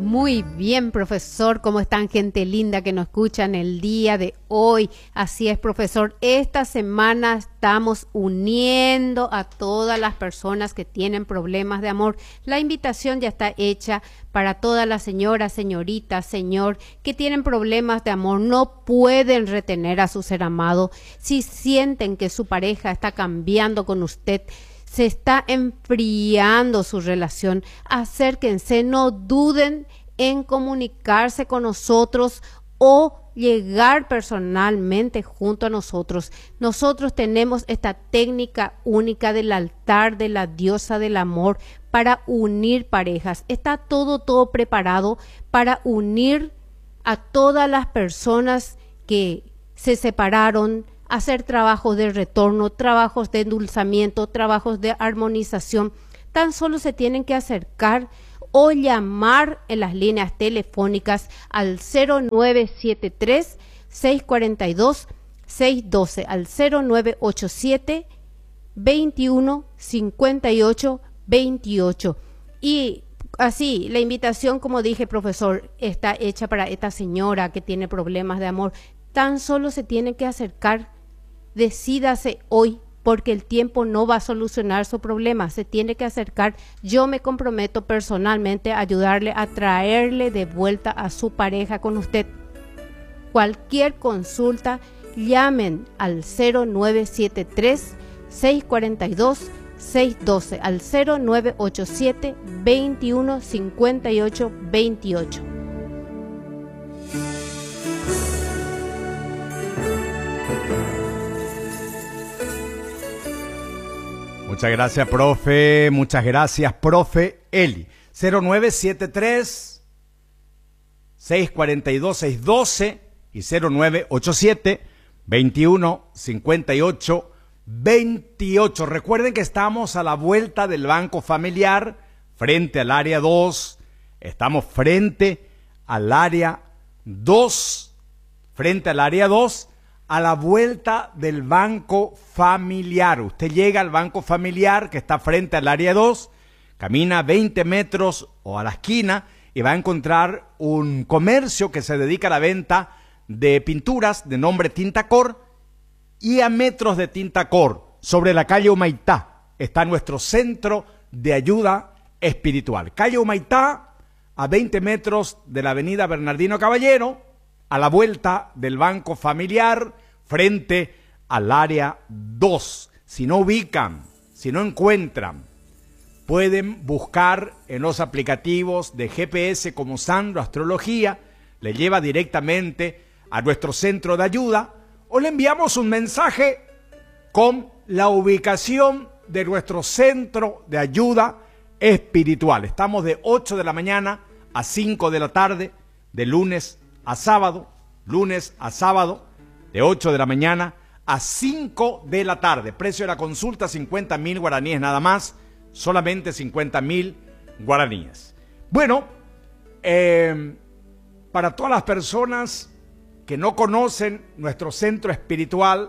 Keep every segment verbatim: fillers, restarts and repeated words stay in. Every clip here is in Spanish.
Muy bien, profesor. ¿Cómo están, gente linda que nos escuchan el día de hoy? Así es, profesor. Esta semana estamos uniendo a todas las personas que tienen problemas de amor. La invitación ya está hecha para todas las señoras, señoritas, señor, que tienen problemas de amor. No pueden retener a su ser amado. Si sienten que su pareja está cambiando con usted, se está enfriando su relación, acérquense, no duden en comunicarse con nosotros o llegar personalmente junto a nosotros. Nosotros tenemos esta técnica única del altar de la diosa del amor para unir parejas. Está todo, todo preparado para unir a todas las personas que se separaron, hacer trabajos de retorno, trabajos de endulzamiento, trabajos de armonización. Tan solo se tienen que acercar o llamar en las líneas telefónicas al cero nueve siete tres, seis cuatro dos, seis uno dos, al cero nueve ocho siete, veintiuno, cincuenta y ocho, veintiocho. Y así, la invitación, como dije, profesor, está hecha para esta señora que tiene problemas de amor. Tan solo se tiene que acercar. Decídase hoy, porque el tiempo no va a solucionar su problema. Se tiene que acercar. Yo me comprometo personalmente a ayudarle a traerle de vuelta a su pareja con usted. Cualquier consulta, llamen al cero nueve siete tres, seis cuatro dos, seis uno dos, al cero nueve ocho siete, veintiuno, cincuenta y ocho, veintiocho. Muchas gracias, profe. Muchas gracias, profe Eli. cero nueve siete tres, seis cuatro dos, seis uno dos y cero nueve ocho siete, veintiuno, cincuenta y ocho, veintiocho. Recuerden que estamos a la vuelta del Banco Familiar, frente al área dos. Estamos frente al área dos, frente al área dos. A la vuelta del Banco Familiar. Usted llega al Banco Familiar que está frente al área dos, camina veinte metros o a la esquina y va a encontrar un comercio que se dedica a la venta de pinturas de nombre Tintacor, y a metros de Tintacor, sobre la calle Humaitá, está nuestro centro de ayuda espiritual. Calle Humaitá, a veinte metros de la avenida Bernardino Caballero, a la vuelta del Banco Familiar, frente al área dos. Si no ubican, si no encuentran, pueden buscar en los aplicativos de G P S como Sandro Astrología, le lleva directamente a nuestro centro de ayuda, o le enviamos un mensaje con la ubicación de nuestro centro de ayuda espiritual. Estamos de ocho de la mañana a cinco de la tarde, de lunes a sábado, lunes a sábado, de ocho de la mañana a cinco de la tarde. Precio de la consulta, cincuenta mil guaraníes nada más, solamente cincuenta mil guaraníes. Bueno, eh, para todas las personas que no conocen nuestro centro espiritual,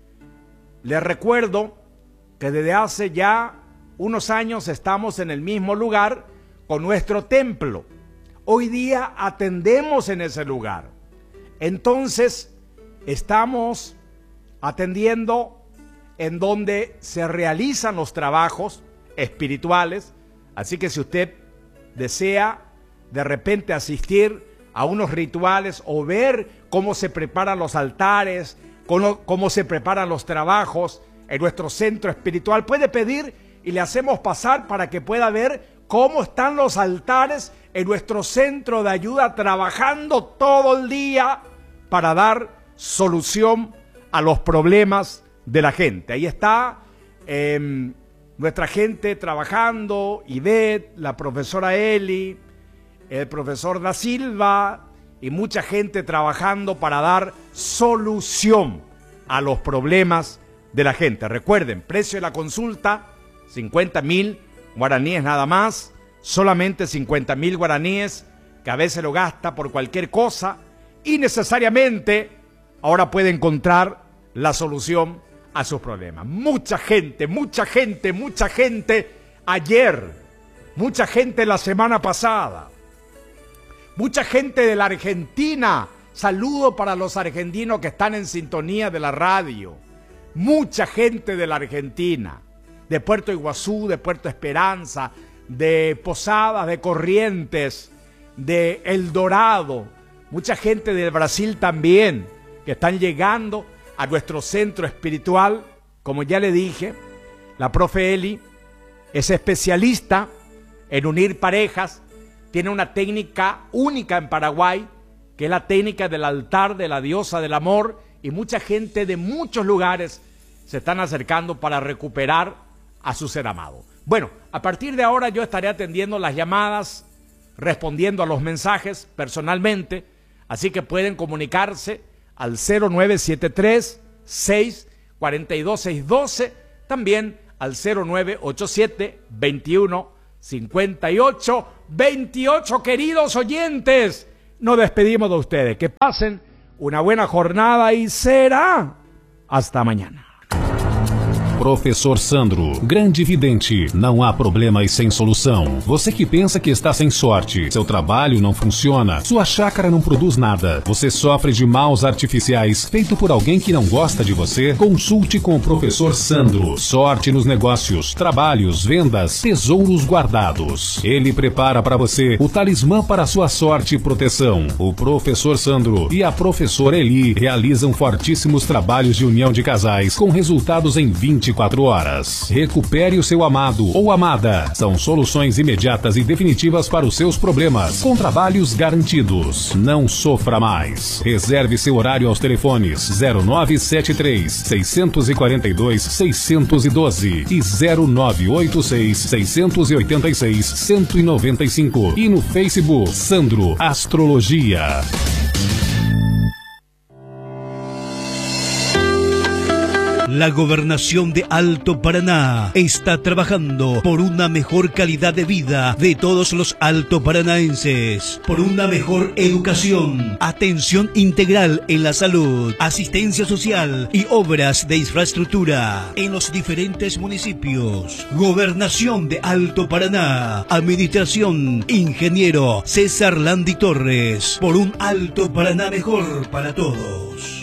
les recuerdo que desde hace ya unos años estamos en el mismo lugar con nuestro templo. Hoy día atendemos en ese lugar. Entonces, estamos atendiendo en donde se realizan los trabajos espirituales. Así que si usted desea de repente asistir a unos rituales o ver cómo se preparan los altares, cómo, cómo se preparan los trabajos en nuestro centro espiritual, puede pedir y le hacemos pasar para que pueda ver cómo están los altares en nuestro centro de ayuda, trabajando todo el día para dar solución a los problemas de la gente. Ahí está eh, nuestra gente trabajando, Ivette, la profesora Eli, el profesor Da Silva y mucha gente trabajando para dar solución a los problemas de la gente. Recuerden, precio de la consulta, cincuenta mil guaraníes nada más, solamente cincuenta mil guaraníes, que a veces lo gasta por cualquier cosa y necesariamente ahora puede encontrar la solución a sus problemas. Mucha gente, mucha gente, mucha gente ayer, mucha gente la semana pasada, Mucha gente de la Argentina. Saludo para los argentinos que están en sintonía de la radio. Mucha gente de la Argentina. De Puerto Iguazú, de Puerto Esperanza, de Posadas, de Corrientes, de El Dorado. Mucha gente del Brasil también, que están llegando a nuestro centro espiritual. Como ya le dije, la profe Eli es especialista en unir parejas, tiene una técnica única en Paraguay, que es la técnica del altar de la diosa del amor, y mucha gente de muchos lugares se están acercando para recuperar a su ser amado. Bueno, a partir de ahora yo estaré atendiendo las llamadas, respondiendo a los mensajes personalmente, así que pueden comunicarse al cero nueve siete tres, seis cuatro dos, seis uno dos, también al cero nueve ocho siete, veintiuno, cincuenta y ocho, veintiocho. Queridos oyentes, nos despedimos de ustedes. Que pasen una buena jornada y será hasta mañana. Professor Sandro, grande vidente, não há problemas sem solução. Você que pensa que está sem sorte, seu trabalho não funciona, sua chácara não produz nada, você sofre de maus artificiais feito por alguém que não gosta de você, consulte com o Professor Sandro. Sorte nos negócios, trabalhos, vendas, tesouros guardados. Ele prepara para você o talismã para sua sorte e proteção. O Professor Sandro e a Professora Eli realizam fortíssimos trabalhos de união de casais com resultados em vinte e quatro horas. Recupere o seu amado ou amada. São soluções imediatas e definitivas para os seus problemas, com trabalhos garantidos. Não sofra mais. Reserve seu horário aos telefones zero nove sete três, seis quatro dois, seis um dois e zero nove oito seis, seis oito seis, um nove cinco e no Facebook Sandro Astrologia. La Gobernación de Alto Paraná está trabajando por una mejor calidad de vida de todos los altoparanaenses, por una mejor educación, atención integral en la salud, asistencia social y obras de infraestructura en los diferentes municipios. Gobernación de Alto Paraná, Administración Ingeniero César Landi Torres, por un Alto Paraná mejor para todos.